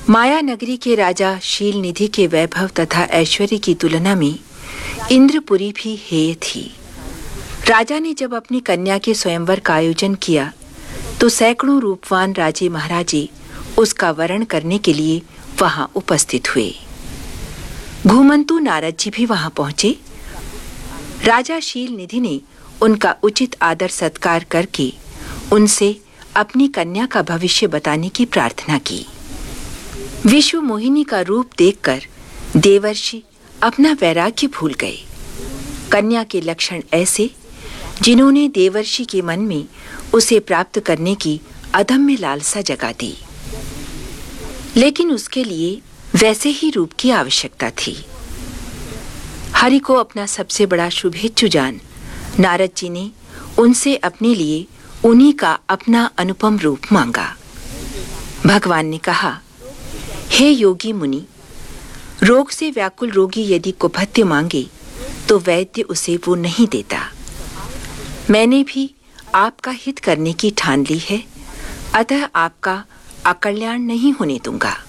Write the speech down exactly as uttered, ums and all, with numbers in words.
माया नगरी के राजा शीलनिधि के वैभव तथा ऐश्वर्य की तुलना में इंद्रपुरी भी हेय थी। राजा ने जब अपनी कन्या के स्वयंवर का आयोजन किया तो सैकड़ों रूपवान राजे महाराजे उसका वरण करने के लिए वहां उपस्थित हुए। घुमंतु नारद जी भी वहां पहुंचे। राजा शीलनिधि ने उनका उचित आदर सत्कार करके उनसे अपनी कन्या का भविष्य बताने की प्रार्थना की। विश्व मोहिनी का रूप देखकर देवर्षि अपना वैराग्य भूल गए। कन्या के लक्षण ऐसे जिन्होंने देवर्षि के मन में उसे प्राप्त करने की अदम्य लालसा जगा दी, लेकिन उसके लिए वैसे ही रूप की आवश्यकता थी। हरि को अपना सबसे बड़ा शुभेच्छु जान नारद जी ने उनसे अपने लिए उन्हीं का अपना अनुपम रूप मांगा। भगवान ने कहा, हे योगी मुनि, रोग से व्याकुल रोगी यदि कुपथ्य मांगे तो वैद्य उसे वो नहीं देता। मैंने भी आपका हित करने की ठान ली है, अतः आपका अकल्याण नहीं होने दूंगा।